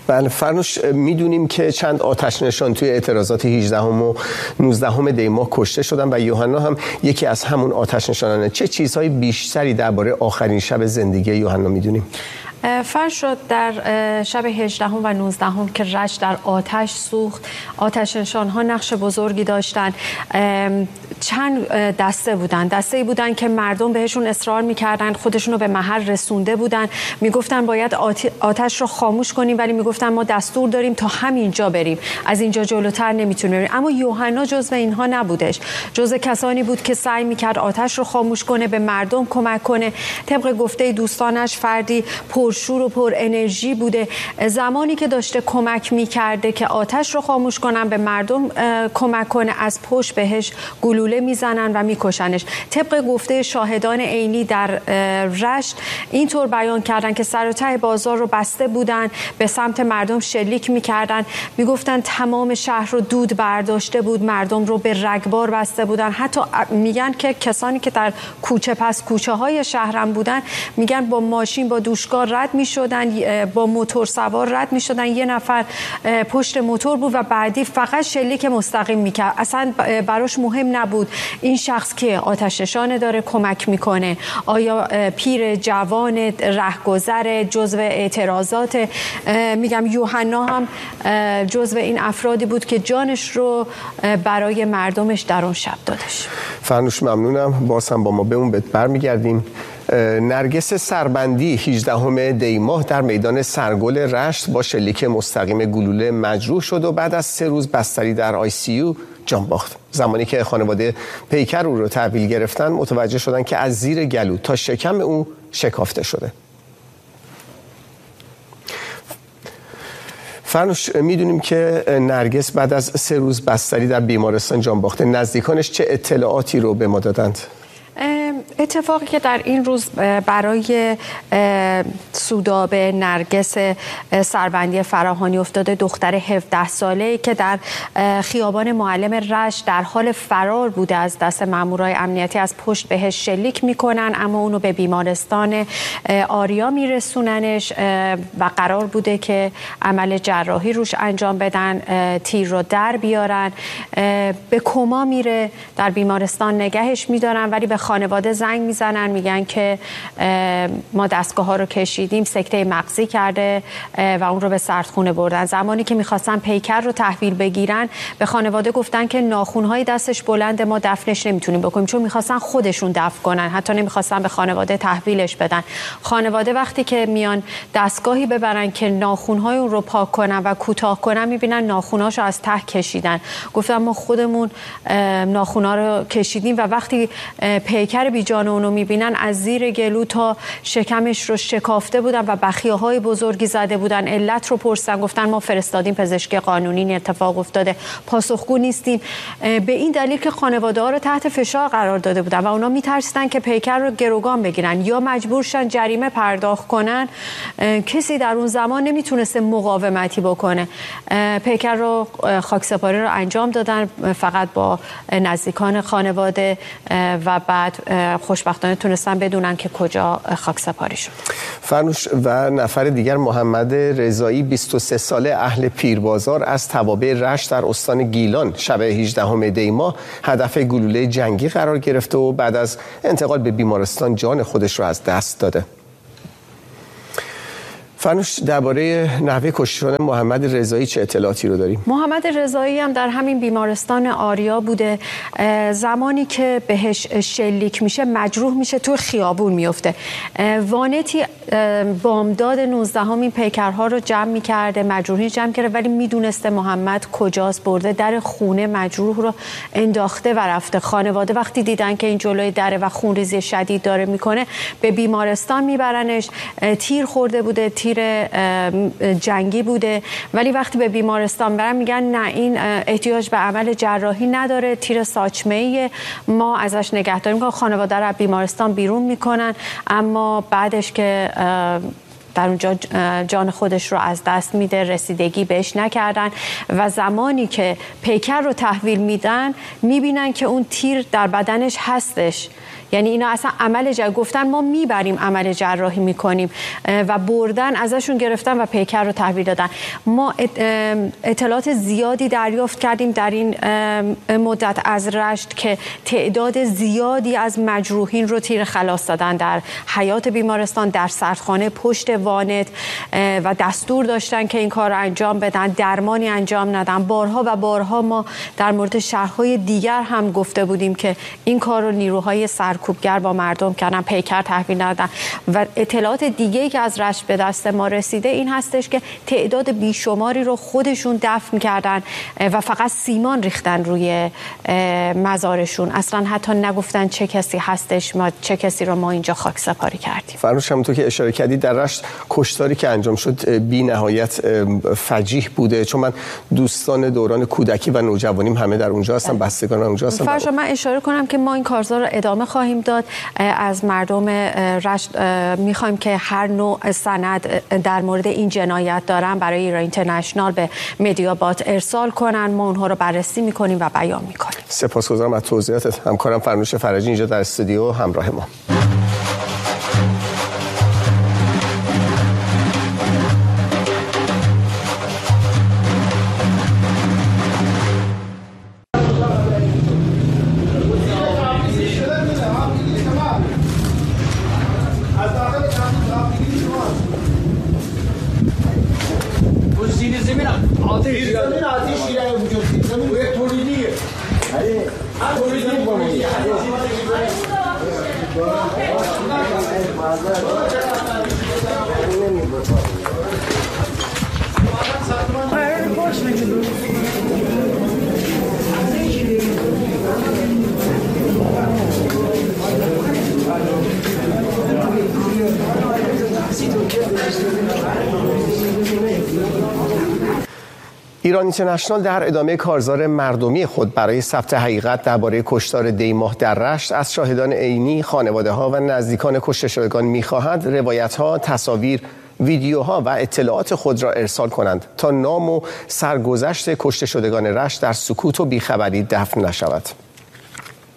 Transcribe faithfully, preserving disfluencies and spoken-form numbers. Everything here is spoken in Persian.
بله فرنوش، میدونیم که چند آتش نشان توی اعتراضات هجدهم و نوزدهم دی ماه کشته شدن و یوحنا هم یکی از همون آتش نشانانه. چه چیزهای بیشتری درباره آخرین شب زندگی یوحنا میدونیم؟ فرشاد، در شب هجدهم و نوزدهم که رشت در آتش سوخت، آتش نشان‌ها نقش بزرگی داشتن. چند دسته بودن دسته بودن که مردم بهشون اصرار میکردن، خودشون رو به محل رسونده بودن، میگفتن باید آتش رو خاموش کنیم، ولی میگفتن ما دستور داریم تا همینجا بریم، از اینجا جلوتر نمیتونیم بریم. اما یوحنا جزو اینها نبودش، جزو کسانی بود که سعی میکرد آتش رو خاموش کنه، به مردم کمک کنه. طبق گفته دوستانش فردی پرشور و پر انرژی بوده. زمانی که داشته کمک میکرده که آتش رو خاموش کنن، به مردم کمک کنه، از پشت بهش گلوله میزنن و میکشنش. طبق گفته شاهدان عینی در رشت اینطور بیان کردن که سر و ته بازار رو بسته بودن، به سمت مردم شلیک میکردن، میگفتن تمام شهر رو دود برداشته بود، مردم رو به رگبار بسته بودن. حتی میگن که کسانی که در کوچه پس کوچه های شهرم بودن، میگن با ماشین با دوشکار رد میشدن، با موتور سوار رد میشدن، یه نفر پشت موتور بود و بعدی فقط شلیک مستقیم میکرد، اصلا براش مهم نبود این شخص که آتش نشانه داره کمک میکنه، آیا پیر، جوان، رهگذر، جزو اعتراضات. میگم یوحنا هم جزو این افرادی بود که جانش رو برای مردمش در اون شب دادش. فرنوش ممنونم، باز هم با ما به اون بهت برمیگردیم. نرگس سربندی هجدهم دی ماه در میدان سرگل رشت با شلیک مستقیم گلوله مجروح شد و بعد از سه روز بستری در آی سی یو جان باخت. زمانی که خانواده پیکر او رو تحویل گرفتن، متوجه شدن که از زیر گلو تا شکم او شکافته شده. فرنوش، میدونیم که نرگس بعد از سه روز بستری در بیمارستان جان باخته. نزدیکانش چه اطلاعاتی رو به ما دادند؟ اتفاقی که در این روز برای سودابه نرگس سربندی فراهانی افتاده، دختر هفده ساله‌ای که در خیابان معلم رشت در حال فرار بوده از دست مامورای امنیتی، از پشت بهش شلیک میکنن، اما اونو به بیمارستان آریا میرسوننش و قرار بوده که عمل جراحی روش انجام بدن، تیر رو در بیارن. به کما میره، در بیمارستان نگهش میدارن، ولی به خانواده زنگ میزنن، میگن که ما دستگاه ها رو کشیدیم، سکته مغزی کرده و اون رو به سردخونه بردن. زمانی که میخواستن پیکر رو تحویل بگیرن، به خانواده گفتن که ناخونهای دستش بلنده، ما دفنش نمیتونیم بکنیم، چون میخواستن خودشون دفن کنن، حتی نمیخواستن به خانواده تحویلش بدن. خانواده وقتی که میان دستگاهی ببرن که ناخونهای اون رو پاک کنن و کوتاه کنن، میبینن ناخونهاشو از ته کشیدن. گفتن ما خودمون ناخونها رو کشیدیم و وقتی پیکر بی جان اونو میبینن، از زیر گلو تا شکمش رو شکافته بودن و بخیه‌های بزرگی زده بودن. علت رو پرسیدن، گفتن ما فرستادیم پزشکی قانونی، این اتفاق افتاده، پاسخگو نیستیم. به این دلیل که خانواده ها رو تحت فشار قرار داده بودن و اونا میترسیدن که پیکر رو گروگان بگیرن یا مجبور شن جریمه پرداخت کنن. کسی در اون زمان نمیتونسته مقاومتی بکنه. پیکر رو خاکسپاری رو انجام دادن، فقط با نزدیکان خانواده، و بعد خوشبختانه تونستن بدونن که کجا خاکسپاری شد. فرنوش، و نفر دیگر محمد رضایی، بیست و سه ساله، اهل پیربازار، از توابع رشت در استان گیلان شب هجدهم دی ماه هدف گلوله جنگی قرار گرفته و بعد از انتقال به بیمارستان جان خودش را از دست داده. فرنوش، درباره نحوه کشته شدن محمد رضایی چه اطلاعاتی رو داریم؟ محمد رضایی هم در همین بیمارستان آریا بوده. زمانی که بهش شلیک میشه، مجروح میشه، تو خیابون میفته. وانتی بامداد نوزدهم این پیکرها رو جمع میکرده، مجروحی جمع کرده، ولی میدونسته محمد کجاست، برده در خونه مجروح رو انداخته و رفته. خانواده وقتی دیدن که این جلوی دره و خونریزی شدید داره میکنه، به بیمارستان میبرنش. تیر خورده بوده، تیر جنگی بوده، ولی وقتی به بیمارستان برن میگن نه، این احتیاج به عمل جراحی نداره، تیر ساچمه‌ایه، ما ازش نگهداری میکنیم. خانواده رو از بیمارستان بیرون میکنن، اما بعدش که در اونجا جان خودش رو از دست میده، رسیدگی بهش نکردن و زمانی که پیکر رو تحویل میدن، میبینن که اون تیر در بدنش هستش، یعنی اینا اصلا عمل جراحی گفتن ما میبریم عمل جراحی میکنیم و بردن ازشون گرفتن و پیکر رو تحویل دادن. ما اطلاعات زیادی دریافت کردیم در این مدت از رشت که تعداد زیادی از مجروحین رو تیر خلاص دادن در حیاط بیمارستان، در سردخانه، پشت وانت و دستور داشتن که این کار رو انجام بدن، درمانی انجام ندن. بارها و بارها ما در مورد شهرهای دیگر هم گفته بودیم که این کار رو نیروهای سرکوبگر با مردم کردن، پیکر تحویل ندادن. و اطلاعات دیگه‌ای که از رشت به دست ما رسیده این هستش که تعداد بیشماری رو خودشون دفن کردن و فقط سیمان ریختن روی مزارشون، اصلا حتی نگفتن چه کسی هستش، ما چه کسی رو ما اینجا خاک سپاری کردیم. فرنوش، همونطور که اشاره کردی در رشت کشتاری که انجام شد بی نهایت فجیح بوده، چون من دوستان دوران کودکی و نوجوانیم همه در اونجا هستن، بستگان اونجا هستن. فرش من اشاره کنم که ما این کارزار رو ادامه خواهیم داد. از مردم رشت میخوایم که هر نوع سند در مورد این جنایت دارن برای ایران اینترنشنال به مدیابات ارسال کنن، ما اونها رو بررسی میکنیم و بیان میکنیم. سپاسگزارم از توضیحاتت. همکارم فرنوش فرجی اینجا در استودیو همراه ما. ایران اینترنشنال در ادامه کارزار مردمی خود برای ثبت حقیقت درباره کشتار دیماه در رشت از شاهدان عینی، خانواده‌ها و نزدیکان کشته شدگان می‌خواهد روایت‌ها، تصاویر، ویدیوها و اطلاعات خود را ارسال کنند تا نام و سرگذشت کشته شدگان رشت در سکوت و بیخبری دفن نشود.